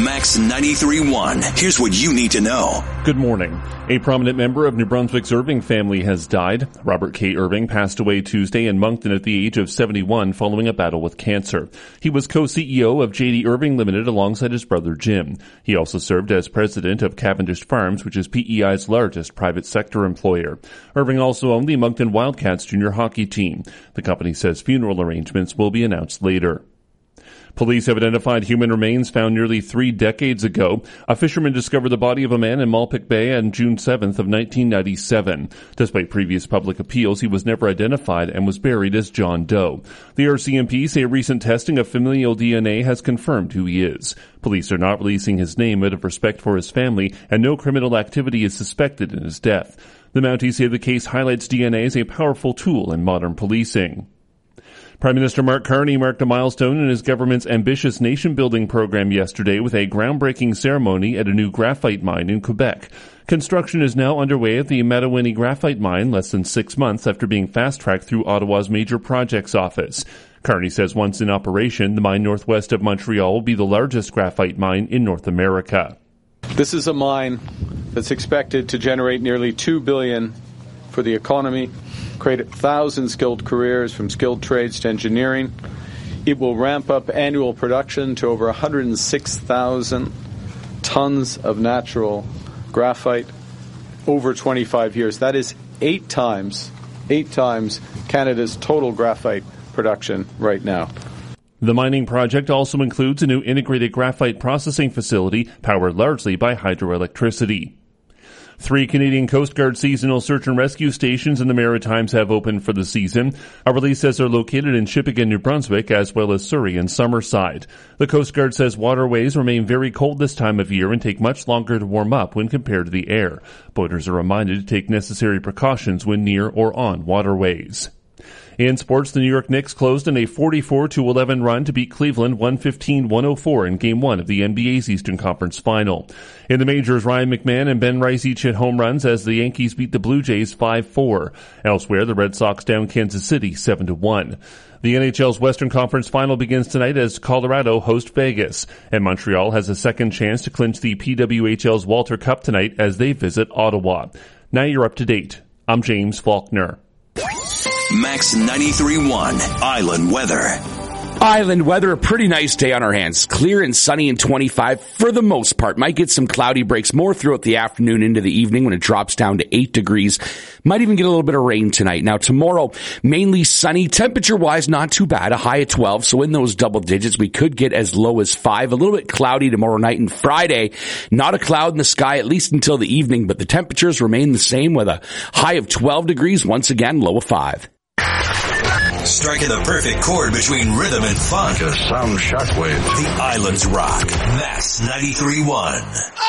Max 93.1. Here's what you need to know. Good morning. A prominent member of New Brunswick's Irving family has died. Robert K. Irving passed away Tuesday in Moncton at the age of 71 following a battle with cancer. He was co-CEO of J.D. Irving Limited alongside his brother Jim. He also served as president of Cavendish Farms, which is PEI's largest private sector employer. Irving also owned the Moncton Wildcats junior hockey team. The company says funeral arrangements will be announced later. Police have identified human remains found nearly 3 decades ago. A fisherman discovered the body of a man in Malpic Bay on June 7th of 1997. Despite previous public appeals, he was never identified and was buried as John Doe. The RCMP say recent testing of familial DNA has confirmed who he is. Police are not releasing his name out of respect for his family, and no criminal activity is suspected in his death. The Mounties say the case highlights DNA as a powerful tool in modern policing. Prime Minister Mark Carney marked a milestone in his government's ambitious nation-building program yesterday with a groundbreaking ceremony at a new graphite mine in Quebec. Construction is now underway at the Matawinie Graphite Mine less than 6 months after being fast-tracked through Ottawa's Major Projects Office. Carney says once in operation, the mine northwest of Montreal will be the largest graphite mine in North America. This is a mine that's expected to generate nearly $2 billion for the economy, create 1,000 skilled careers from skilled trades to engineering. It will ramp up annual production to over 106,000 tons of natural graphite over 25 years. That is 8 times Canada's total graphite production right now. The mining project also includes a new integrated graphite processing facility powered largely by hydroelectricity. 3 Canadian Coast Guard seasonal search and rescue stations in the Maritimes have opened for the season. A release says they're located in Shippagan, New Brunswick, as well as Surrey and Summerside. The Coast Guard says waterways remain very cold this time of year and take much longer to warm up when compared to the air. Boaters are reminded to take necessary precautions when near or on waterways. In sports, the New York Knicks closed in a 44-11 run to beat Cleveland 115-104 in Game 1 of the NBA's Eastern Conference Final. In the majors, Ryan McMahon and Ben Rice each hit home runs as the Yankees beat the Blue Jays 5-4. Elsewhere, the Red Sox down Kansas City 7-1. The NHL's Western Conference Final begins tonight as Colorado host Vegas, and Montreal has a second chance to clinch the PWHL's Walter Cup tonight as they visit Ottawa. Now you're up to date. I'm James Faulkner. Max 93.1 Island Weather. Island weather, a pretty nice day on our hands. Clear and sunny and 25 for the most part. Might get some cloudy breaks more throughout the afternoon into the evening when it drops down to 8 degrees. Might even get a little bit of rain tonight. Now tomorrow, mainly sunny. Temperature-wise, not too bad. A high of 12. So in those double digits, we could get as low as 5. A little bit cloudy tomorrow night and Friday. Not a cloud in the sky, at least until the evening, but the temperatures remain the same with a high of 12 degrees. Once again, low of 5. Striking the perfect chord between rhythm and funk. A sound shockwave. The Islands rock. Max 93.1.